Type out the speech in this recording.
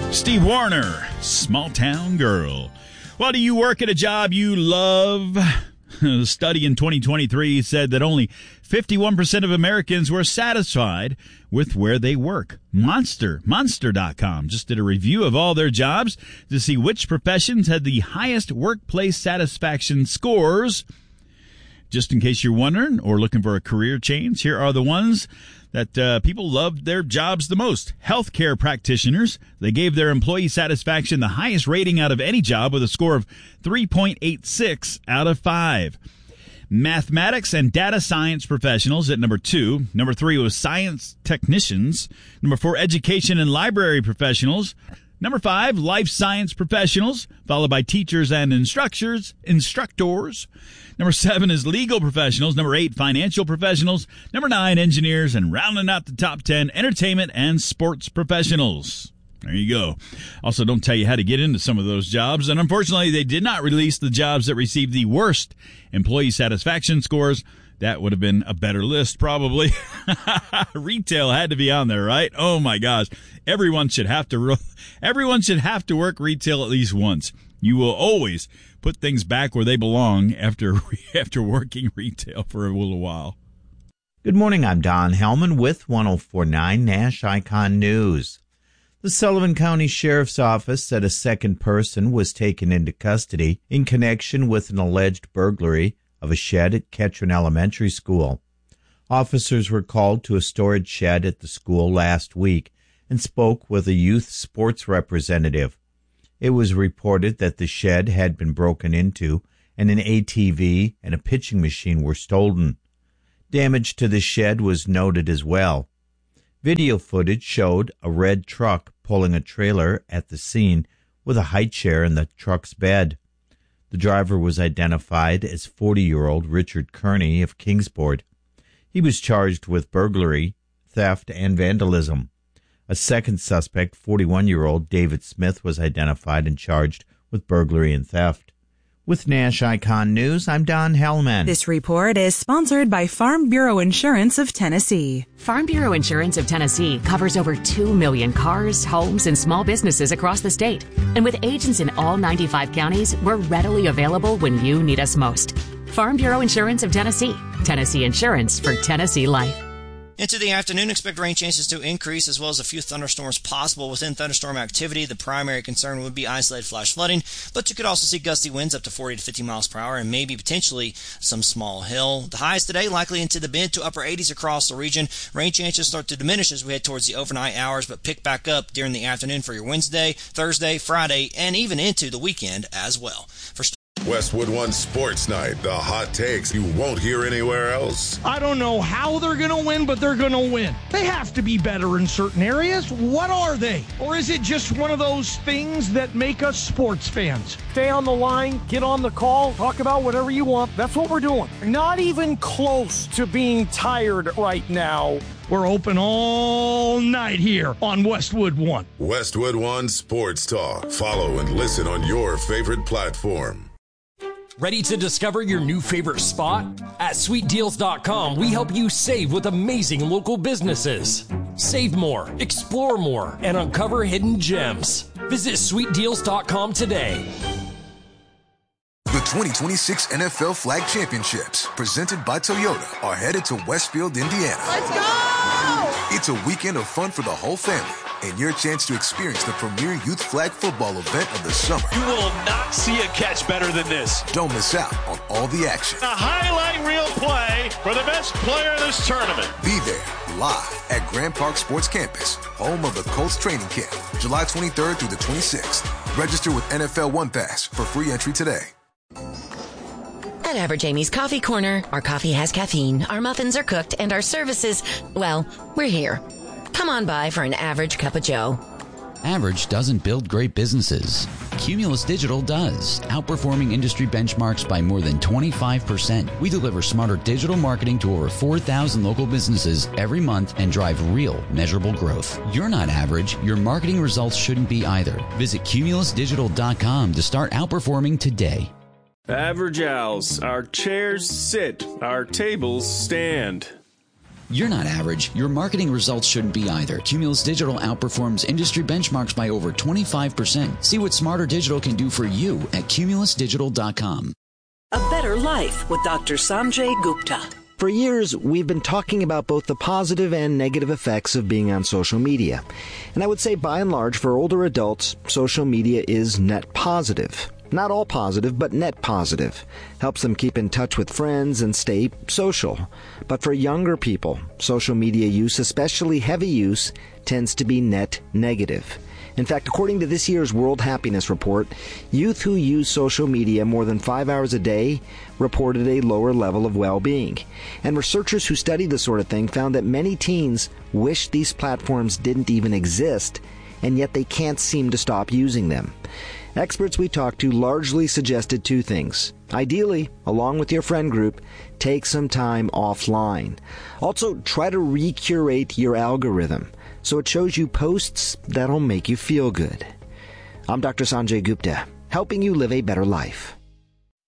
Steve Wariner, Small Town Girl. Well, do you work at a job you love? A study in 2023 said that only 51% of Americans were satisfied with where they work. Monster.com just did a review of all their jobs to see which professions had the highest workplace satisfaction scores. Just in case you're wondering or looking for a career change, here are the ones that people loved their jobs the most. Healthcare practitioners, they gave their employee satisfaction the highest rating out of any job with a score of 3.86 out of 5. Mathematics and data science professionals at number 2. Number 3 was science technicians. Number 4, education and library professionals. Number 5, life science professionals, followed by teachers and instructors. Number 7 is legal professionals. Number 8, financial professionals. Number 9, engineers. And rounding out the top 10, entertainment and sports professionals. There you go. Also, don't tell you how to get into some of those jobs. And unfortunately, they did not release the jobs that received the worst employee satisfaction scores. That would have been a better list, probably. Retail had to be on there, right? Oh my gosh. Everyone should have to work retail at least once. You will always put things back where they belong after working retail for a little while. Good morning. I'm Don Hellman with 104.9 Nash Icon News. The Sullivan County Sheriff's Office said a second person was taken into custody in connection with an alleged burglary of a shed at Ketron Elementary School. Officers were called to a storage shed at the school last week and spoke with a youth sports representative. It was reported that the shed had been broken into and an ATV and a pitching machine were stolen. Damage to the shed was noted as well. Video footage showed a red truck pulling a trailer at the scene with a high chair in the truck's bed. The driver was identified as 40-year-old Richard Kearney of Kingsport. He was charged with burglary, theft, and vandalism. A second suspect, 41-year-old David Smith, was identified and charged with burglary and theft. With Nash Icon News, I'm Don Hellman. This report is sponsored by Farm Bureau Insurance of Tennessee. Farm Bureau Insurance of Tennessee covers over 2 million cars, homes, and small businesses across the state. And with agents in all 95 counties, we're readily available when you need us most. Farm Bureau Insurance of Tennessee. Tennessee Insurance for Tennessee Life. Into the afternoon, expect rain chances to increase as well as a few thunderstorms possible. Within thunderstorm activity, the primary concern would be isolated flash flooding, but you could also see gusty winds up to 40 to 50 miles per hour and maybe potentially some small hail. The highs today likely into the mid to upper 80s across the region. Rain chances start to diminish as we head towards the overnight hours, but pick back up during the afternoon for your Wednesday, Thursday, Friday, and even into the weekend as well. For Westwood One Sports Night, the hot takes you won't hear anywhere else. I don't know how they're going to win, but they're going to win. They have to be better in certain areas. What are they? Or is it just one of those things that make us sports fans? Stay on the line, get on the call, talk about whatever you want. That's what we're doing. Not even close to being tired right now. We're open all night here on Westwood One. Westwood One Sports Talk. Follow and listen on your favorite platform. Ready to discover your new favorite spot? At SweetDeals.com, we help you save with amazing local businesses. Save more, explore more, and uncover hidden gems. Visit SweetDeals.com today. The 2026 NFL Flag Championships, presented by Toyota, are headed to Westfield, Indiana. Let's go! It's a weekend of fun for the whole family and your chance to experience the premier youth flag football event of the summer. You will not see a catch better than this. Don't miss out on all the action. A highlight reel play for the best player in this tournament. Be there live at Grand Park Sports Campus, home of the Colts training camp, July 23rd through the 26th. Register with NFL One Pass for free entry today. At Average Amy's Coffee Corner, our coffee has caffeine, our muffins are cooked, and our services, well, we're here. Come on by for an average cup of joe. Average doesn't build great businesses. Cumulus Digital does, outperforming industry benchmarks by more than 25%. We deliver smarter digital marketing to over 4,000 local businesses every month and drive real, measurable growth. You're not average. Your marketing results shouldn't be either. Visit CumulusDigital.com to start outperforming today. Average Owls. Our chairs sit, our tables stand. You're not average. Your marketing results shouldn't be either. Cumulus Digital outperforms industry benchmarks by over 25%. See what Smarter Digital can do for you at cumulusdigital.com. A Better Life with Dr. Sanjay Gupta. For years, we've been talking about both the positive and negative effects of being on social media. And I would say, by and large, for older adults, social media is net positive. Not all positive, but net positive. Helps them keep in touch with friends and stay social. But for younger people, social media use, especially heavy use, tends to be net negative. In fact, according to this year's World Happiness Report, youth who use social media more than 5 hours a day reported a lower level of well-being. And researchers who study this sort of thing found that many teens wish these platforms didn't even exist, and yet they can't seem to stop using them. Experts we talked to largely suggested two things. Ideally, along with your friend group, take some time offline. Also, try to recurate your algorithm so it shows you posts that'll make you feel good. I'm Dr. Sanjay Gupta, helping you live a better life.